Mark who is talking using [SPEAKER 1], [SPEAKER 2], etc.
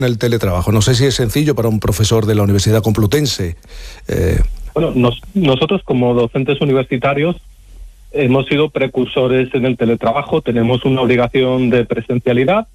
[SPEAKER 1] en el teletrabajo. No sé si es sencillo para un profesor de la Universidad Complutense.
[SPEAKER 2] Bueno, nosotros como docentes universitarios hemos sido precursores en el teletrabajo, tenemos una obligación de presencialidad,